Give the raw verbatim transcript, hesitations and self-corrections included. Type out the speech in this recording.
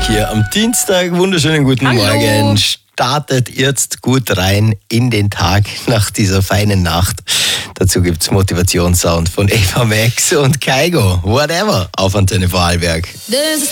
hier am Dienstag. Wunderschönen guten Hallo. Morgen. Startet jetzt gut rein in den Tag nach dieser feinen Nacht. Dazu gibt's Motivationssound von Eva Max und Kaigo. Whatever auf Antenne Vorarlberg.